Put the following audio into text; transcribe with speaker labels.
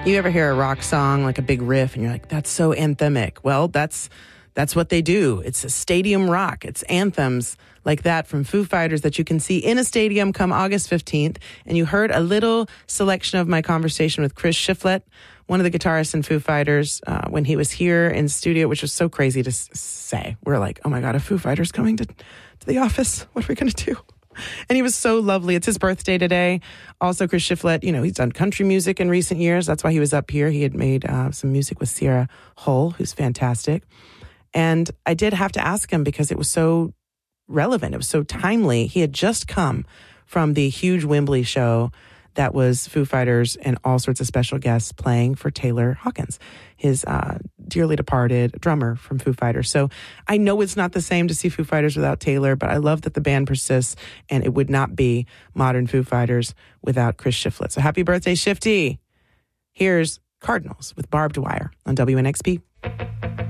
Speaker 1: You ever hear a rock song, like a big riff, and you're like, that's so anthemic? Well, that's what they do. It's a stadium rock. It's anthems like that from Foo Fighters that you can see in a stadium come August 15th. And you heard a little selection of my conversation with Chris Shiflett, one of the guitarists in Foo Fighters, when he was here in studio, which was so crazy to say. We're like, oh my God, a Foo Fighters coming to the office. What are we going to do? And he was so lovely. It's his birthday today. Also, Chris Shiflett, he's done country music in recent years. That's why he was up here. He had made some music with Sierra Hull, who's fantastic. And I did have to ask him because it was so relevant. It was so timely. He had just come from the huge Wembley show that was Foo Fighters and all sorts of special guests playing for Taylor Hawkins, his dearly departed drummer from Foo Fighters. So I know it's not the same to see Foo Fighters without Taylor, but I love that the band persists, and it would not be modern Foo Fighters without Chris Shiflett. So happy birthday, Shifty. Here's Cardinals with Barbed Wire on WNXP.